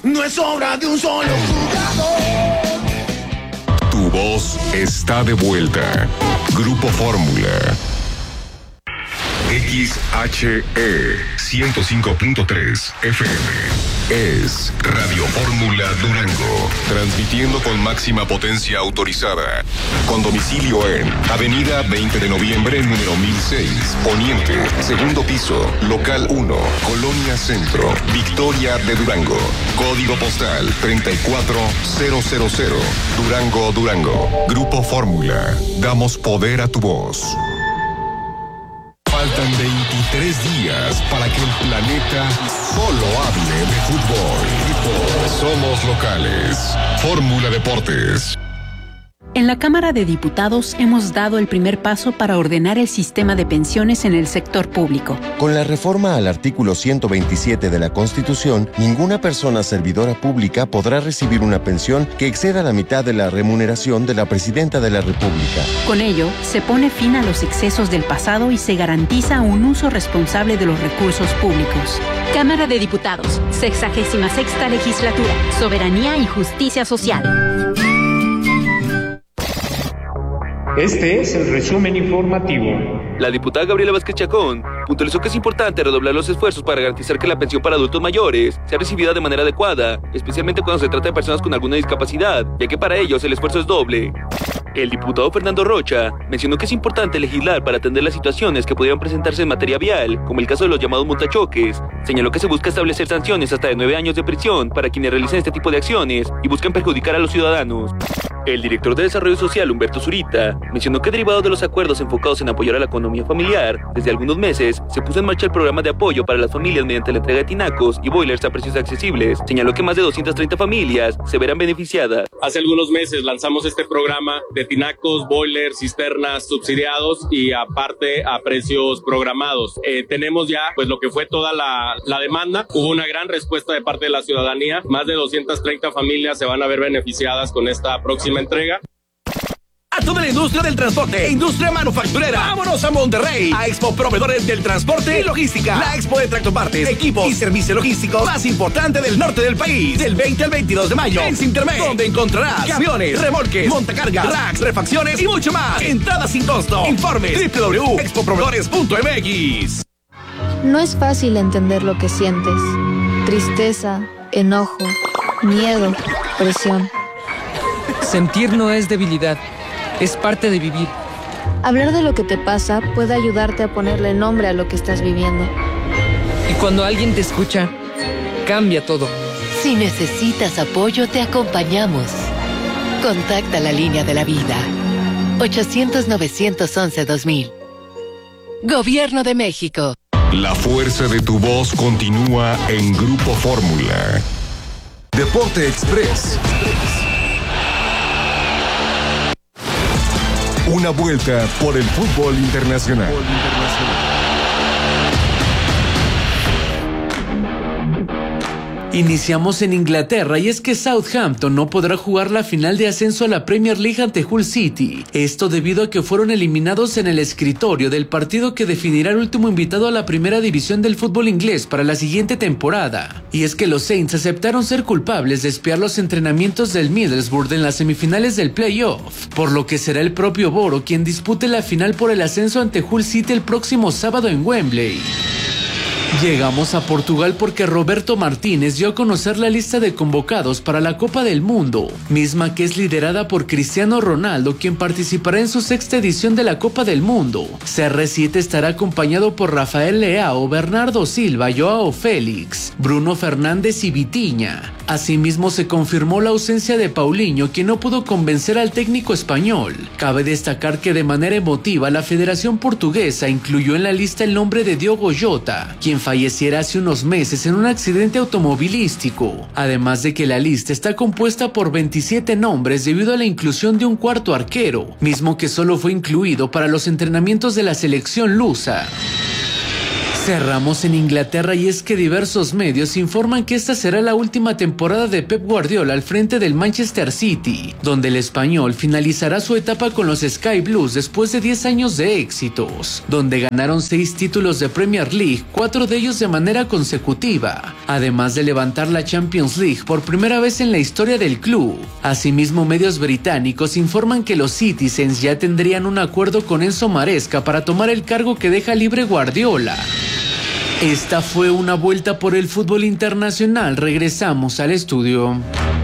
no es obra de un solo jugador. Tu voz está de vuelta. Grupo Fórmula. XHE 105.3 FM es Radio Fórmula Durango, transmitiendo con máxima potencia autorizada, con domicilio en Avenida 20 de Noviembre, número 1006, Poniente, segundo piso, local 1, Colonia Centro, Victoria de Durango, código postal 34000, Durango, Durango. Grupo Fórmula, damos poder a tu voz. Faltan 23 días para que el planeta solo hable de fútbol. Somos locales. Fórmula Deportes. En la Cámara de Diputados hemos dado el primer paso para ordenar el sistema de pensiones en el sector público. Con la reforma al artículo 127 de la Constitución, ninguna persona servidora pública podrá recibir una pensión que exceda la mitad de la remuneración de la Presidenta de la República. Con ello, se pone fin a los excesos del pasado y se garantiza un uso responsable de los recursos públicos. Cámara de Diputados, 66ª Legislatura, Soberanía y Justicia Social. Este es el resumen informativo. La diputada Gabriela Vázquez Chacón puntualizó que es importante redoblar los esfuerzos para garantizar que la pensión para adultos mayores sea recibida de manera adecuada, especialmente cuando se trata de personas con alguna discapacidad, ya que para ellos el esfuerzo es doble. El diputado Fernando Rocha mencionó que es importante legislar para atender las situaciones que pudieran presentarse en materia vial, como el caso de los llamados montachoques. Señaló que se busca establecer sanciones hasta de 9 años de prisión para quienes realicen este tipo de acciones y buscan perjudicar a los ciudadanos. El director de Desarrollo Social, Humberto Zurita, mencionó que derivado de los acuerdos enfocados en apoyar a la economía familiar, desde algunos meses se puso en marcha el programa de apoyo para las familias mediante la entrega de tinacos y boilers a precios accesibles. Señaló que más de 230 familias se verán beneficiadas. Hace algunos meses lanzamos este programa de tinacos, boilers, cisternas subsidiados y aparte a precios programados. Tenemos ya pues lo que fue toda la demanda. Hubo una gran respuesta de parte de la ciudadanía. Más de 230 familias se van a ver beneficiadas con esta próxima entrega. A toda la industria del transporte, industria manufacturera, vámonos a Monterrey, a Expo Proveedores del Transporte y Logística, la expo de tractopartes, equipos y servicio logístico más importante del norte del país, del 20 al 22 de mayo, en Sintermex, donde encontrarás camiones, remolques, montacargas, racks, refacciones y mucho más. Entrada sin costo. Informe www.expoproveedores.mx. No es fácil entender lo que sientes: tristeza, enojo, miedo, presión. Sentir no es debilidad, es parte de vivir. Hablar de lo que te pasa puede ayudarte a ponerle nombre a lo que estás viviendo. Y cuando alguien te escucha, cambia todo. Si necesitas apoyo, te acompañamos. Contacta la línea de la vida. 800-911-2000. Gobierno de México. La fuerza de tu voz continúa en Grupo Fórmula. Deporte Express. Una vuelta por el fútbol internacional. Iniciamos en Inglaterra y es que Southampton no podrá jugar la final de ascenso a la Premier League ante Hull City. Esto debido a que fueron eliminados en el escritorio del partido que definirá el último invitado a la primera división del fútbol inglés para la siguiente temporada. Y es que los Saints aceptaron ser culpables de espiar los entrenamientos del Middlesbrough en las semifinales del playoff, por lo que será el propio Boro quien dispute la final por el ascenso ante Hull City el próximo sábado en Wembley. Llegamos a Portugal porque Roberto Martínez dio a conocer la lista de convocados para la Copa del Mundo, misma que es liderada por Cristiano Ronaldo, quien participará en su sexta edición de la Copa del Mundo. CR7 estará acompañado por Rafael Leao, Bernardo Silva, Joao Félix, Bruno Fernández y Vitinha. Asimismo se confirmó la ausencia de Paulinho, quien no pudo convencer al técnico español. Cabe destacar que de manera emotiva la Federación Portuguesa incluyó en la lista el nombre de Diogo Jota, quien falleciera hace unos meses en un accidente automovilístico, además de que la lista está compuesta por 27 nombres debido a la inclusión de un cuarto arquero, mismo que solo fue incluido para los entrenamientos de la selección lusa. Cerramos en Inglaterra y es que diversos medios informan que esta será la última temporada de Pep Guardiola al frente del Manchester City, donde el español finalizará su etapa con los Sky Blues después de 10 años de éxitos, donde ganaron 6 títulos de Premier League, 4 de ellos de manera consecutiva, además de levantar la Champions League por primera vez en la historia del club. Asimismo, medios británicos informan que los Citizens ya tendrían un acuerdo con Enzo Maresca para tomar el cargo que deja libre Guardiola. Esta fue una vuelta por el fútbol internacional. Regresamos al estudio.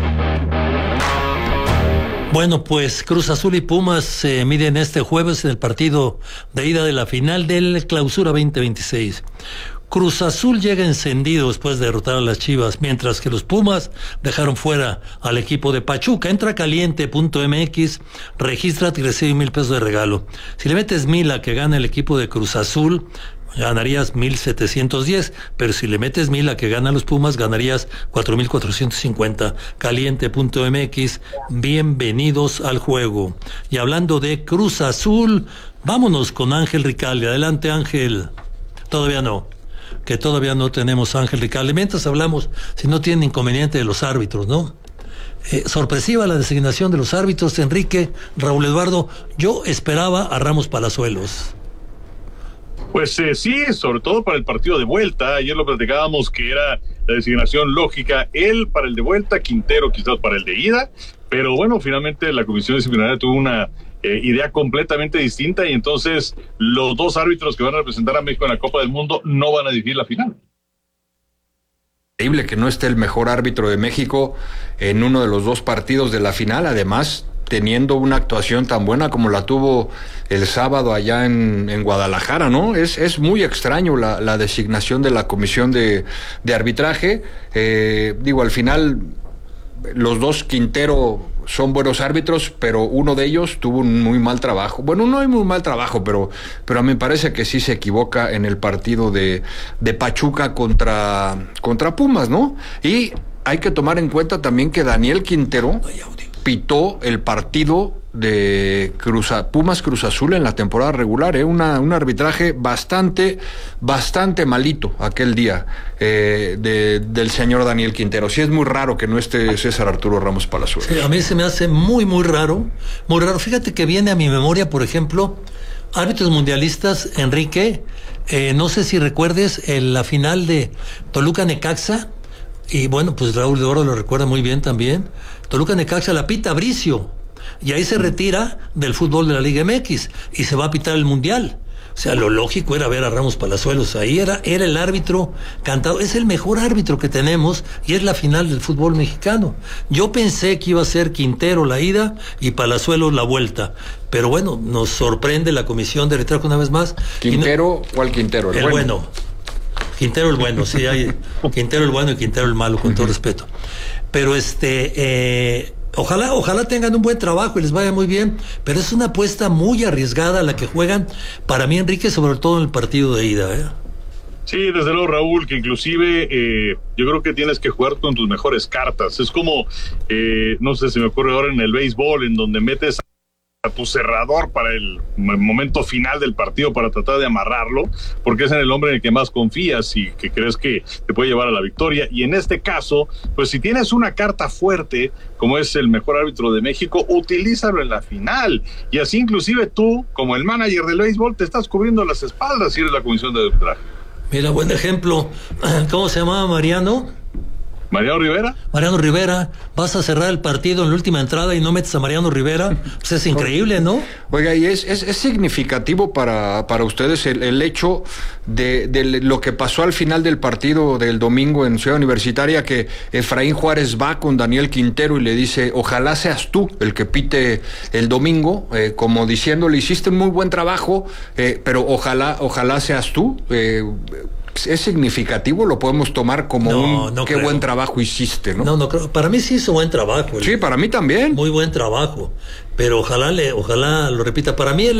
Bueno, pues Cruz Azul y Pumas se miden este jueves en el partido de ida de la final del Clausura 2026. Cruz Azul llega encendido después de derrotar a las Chivas, mientras que los Pumas dejaron fuera al equipo de Pachuca. Entra a caliente.mx, regístrate y recibe $1,000 de regalo. Si le metes 1,000 a que gana el equipo de Cruz Azul, ganarías 1,710, pero si le metes 1,000 a que ganan los Pumas, ganarías 4,450. Caliente.mx, bienvenidos al juego. Y hablando de Cruz Azul, vámonos con Ángel Ricalde. Adelante, Ángel. Todavía no tenemos a Ángel Ricalde. Mientras hablamos, si no tienen inconveniente de los árbitros, ¿no? Sorpresiva la designación de los árbitros, Enrique, Raúl Eduardo. Yo esperaba a Ramos Palazuelos. Pues sí, sobre todo para el partido de vuelta. Ayer lo platicábamos que era la designación lógica, él para el de vuelta, Quintero quizás para el de ida, pero bueno, finalmente la comisión disciplinaria tuvo una idea completamente distinta y entonces los dos árbitros que van a representar a México en la Copa del Mundo no van a dirigir la final. Increíble que no esté el mejor árbitro de México en uno de los dos partidos de la final, además teniendo una actuación tan buena como la tuvo el sábado allá en Guadalajara, ¿no? Es muy extraño la designación de la comisión de arbitraje. Al final los dos, Quintero, son buenos árbitros, pero uno de ellos tuvo un muy mal trabajo. Bueno, no hay muy mal trabajo, pero a mí me parece que sí se equivoca en el partido de Pachuca contra Pumas, ¿no? Y hay que tomar en cuenta también que Daniel Quintero pitó el partido de Pumas Cruz Azul en la temporada regular, un arbitraje bastante malito aquel día del señor Daniel Quintero. Sí, es muy raro que no esté César Arturo Ramos Palazuelos. Sí, a mí se me hace muy raro. Fíjate que viene a mi memoria, por ejemplo, árbitros mundialistas, Enrique, no sé si recuerdes la final de Toluca-Necaxa, y bueno, pues Raúl de Oro lo recuerda muy bien también. Toluca-Necaxa la pita Bricio, y ahí se retira del fútbol de la Liga MX y se va a pitar el Mundial. O sea, lo lógico era ver a Ramos Palazuelos ahí, era el árbitro cantado, es el mejor árbitro que tenemos y es la final del fútbol mexicano. Yo pensé que iba a ser Quintero la ida y Palazuelos la vuelta, pero bueno, nos sorprende la comisión de arbitraje una vez más. ¿Quintero? ¿Cuál Quintero? El bueno. Quintero el bueno, sí, hay Quintero el bueno y Quintero el malo, con todo respeto. Pero ojalá tengan un buen trabajo y les vaya muy bien, pero es una apuesta muy arriesgada la que juegan, para mí, Enrique, sobre todo en el partido de ida, Sí, desde luego, Raúl, que inclusive yo creo que tienes que jugar con tus mejores cartas. Es como, no sé, se me ocurre ahora en el béisbol, en donde metes a tu cerrador para el momento final del partido para tratar de amarrarlo, porque es en el hombre en el que más confías y que crees que te puede llevar a la victoria. Y en este caso, pues si tienes una carta fuerte, como es el mejor árbitro de México, utilízalo en la final. Y así inclusive tú, como el manager del béisbol, te estás cubriendo las espaldas si eres la comisión de arbitraje. Mira, buen ejemplo. ¿Cómo se llamaba Mariano? ¿Mariano Rivera? Mariano Rivera, vas a cerrar el partido en la última entrada y no metes a Mariano Rivera, pues es increíble, ¿no? Oiga, y es significativo para ustedes el hecho de lo que pasó al final del partido del domingo en Ciudad Universitaria, que Efraín Juárez va con Daniel Quintero y le dice, ojalá seas tú el que pite el domingo, como diciéndole, hiciste un muy buen trabajo, pero ojalá seas tú. ¿Es significativo? ¿Lo podemos tomar como qué creo. Buen trabajo hiciste, ¿no? No creo. Para mí sí hizo buen trabajo. Sí, para mí también. Muy buen trabajo. Pero ojalá lo repita. Para mí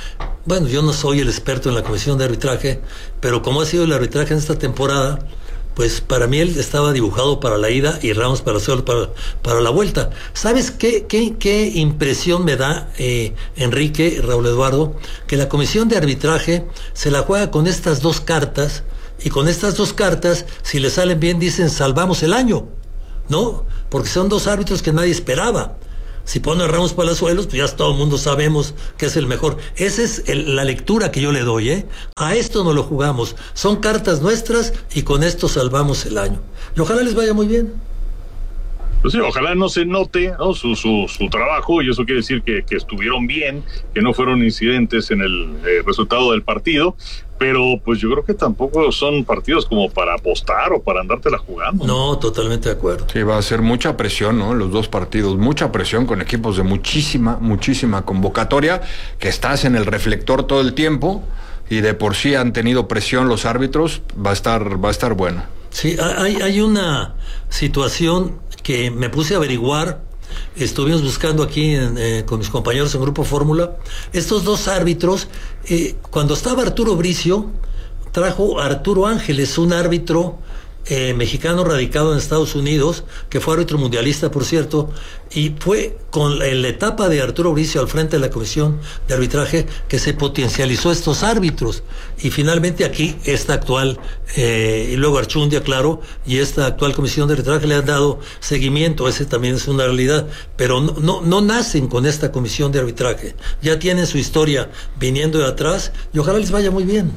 bueno, yo no soy el experto en la comisión de arbitraje, pero como ha sido el arbitraje en esta temporada, pues para mí él estaba dibujado para la ida y Ramos para la vuelta. ¿Sabes qué impresión me da, Enrique, Raúl Eduardo? Que la comisión de arbitraje se la juega con estas dos cartas, y con estas dos cartas, si le salen bien, dicen salvamos el año, ¿no? Porque son dos árbitros que nadie esperaba. Si pone a Ramos Palazuelos, pues ya todo el mundo sabemos que es el mejor. Esa es la lectura que yo le doy, ¿eh? A esto no lo jugamos. Son cartas nuestras y con esto salvamos el año. Y ojalá les vaya muy bien. Pues sí, ojalá no se note, ¿no?, su trabajo, y eso quiere decir que estuvieron bien, que no fueron incidentes en el resultado del partido, pero pues yo creo que tampoco son partidos como para apostar o para andártela jugando. No, totalmente de acuerdo. Sí, va a ser mucha presión, ¿no?, los dos partidos, mucha presión con equipos de muchísima convocatoria, que estás en el reflector todo el tiempo, y de por sí han tenido presión los árbitros, va a estar bueno. Sí, hay una situación que me puse a averiguar, estuvimos buscando aquí con mis compañeros en Grupo Fórmula. Estos dos árbitros, cuando estaba Arturo Bricio, trajo a Arturo Ángeles, un árbitro mexicano radicado en Estados Unidos, que fue árbitro mundialista, por cierto, y fue con la etapa de Arturo Bricio al frente de la comisión de arbitraje que se potencializó estos árbitros, y finalmente aquí esta actual, y luego Archundia, claro, y esta actual comisión de arbitraje le han dado seguimiento. Ese también es una realidad, pero no nacen con esta comisión de arbitraje, ya tienen su historia viniendo de atrás, y ojalá les vaya muy bien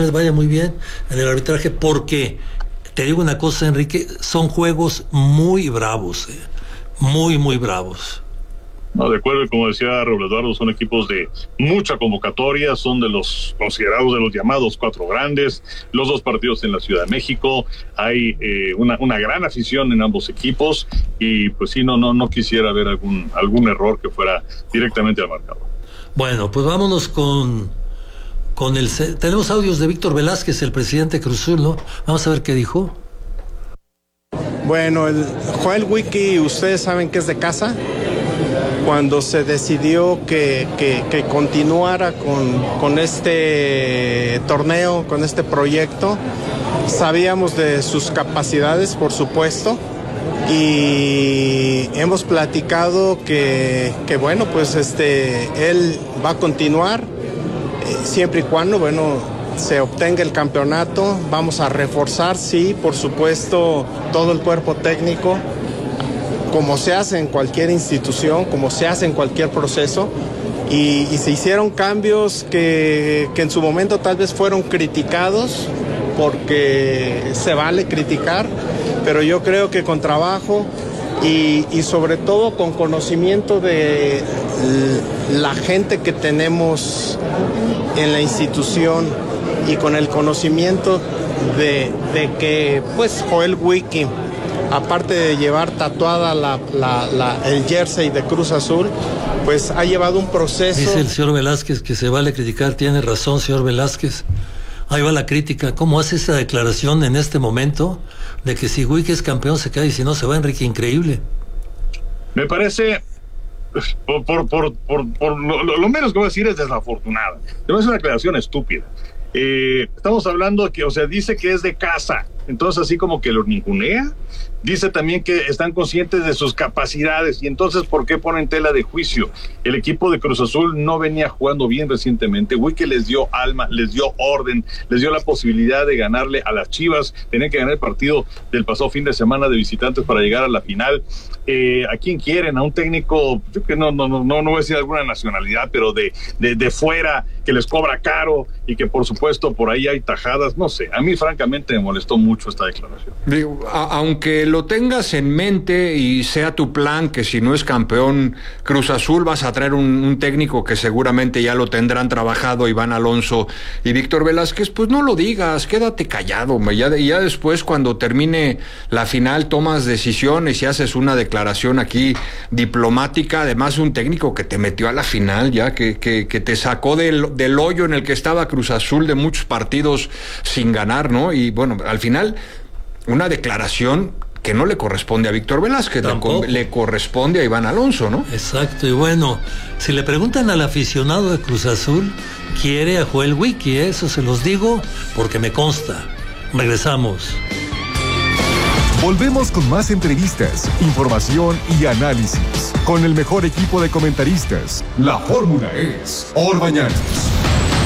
en el arbitraje, porque te digo una cosa, Enrique, son juegos muy bravos, muy bravos. No, de acuerdo, como decía Raúl Eduardo, son equipos de mucha convocatoria, son de los considerados de los llamados cuatro grandes, los dos partidos en la Ciudad de México, hay una gran afición en ambos equipos, y pues sí, no quisiera ver algún error que fuera directamente al marcador. Bueno, pues vámonos con tenemos audios de Víctor Velázquez, el presidente de Cruz Azul, ¿no? Vamos a ver qué dijo. Bueno, el Joel Wiki, ustedes saben que es de casa. Cuando se decidió que continuara con este torneo, con este proyecto, sabíamos de sus capacidades, por supuesto, y hemos platicado que bueno, pues él va a continuar, siempre y cuando, bueno, se obtenga el campeonato. Vamos a reforzar, sí, por supuesto, todo el cuerpo técnico, como se hace en cualquier institución, como se hace en cualquier proceso, y se hicieron cambios que en su momento tal vez fueron criticados, porque se vale criticar, pero yo creo que con trabajo y sobre todo con conocimiento de la gente que tenemos en la institución, y con el conocimiento de que pues Joel Wiki, aparte de llevar tatuada el jersey de Cruz Azul, pues ha llevado un proceso. Dice el señor Velázquez que se vale criticar. Tiene razón, señor Velázquez. Ahí va la crítica. ¿Cómo hace esta declaración en este momento de que si Wiki es campeón se queda y si no se va? Enrique, increíble. Me parece, por lo menos que voy a decir, es desafortunada. Es una declaración estúpida. Estamos hablando que, o sea, dice que es de casa, entonces así como que lo ningunea. Dice también que están conscientes de sus capacidades, y entonces ¿por qué ponen tela de juicio? El equipo de Cruz Azul no venía jugando bien recientemente. Wiki les dio alma, les dio orden, les dio la posibilidad de ganarle a las Chivas. Tenían que ganar el partido del pasado fin de semana de visitantes para llegar a la final. ¿A quién quieren? A un técnico, yo que no voy a decir alguna nacionalidad, pero de fuera, que les cobra caro y que por supuesto por ahí hay tajadas. No sé, a mí francamente me molestó mucho esta declaración. Digo, aunque lo tengas en mente y sea tu plan que si no es campeón Cruz Azul vas a traer un técnico que seguramente ya lo tendrán trabajado, Iván Alonso y Víctor Velázquez, pues no lo digas, quédate callado, ya después cuando termine la final tomas decisiones y haces una declaración aquí diplomática, además un técnico que te metió a la final ya, que te sacó del hoyo en el que estaba Cruz Azul de muchos partidos sin ganar, ¿no? Y bueno, al final una declaración que no le corresponde a Víctor Velázquez, le corresponde a Iván Alonso, ¿no? Exacto, y bueno, si le preguntan al aficionado de Cruz Azul, quiere a Joel Wiki, eso se los digo porque me consta. Regresamos. Volvemos con más entrevistas, información y análisis. Con el mejor equipo de comentaristas. La fórmula es Orbañanos.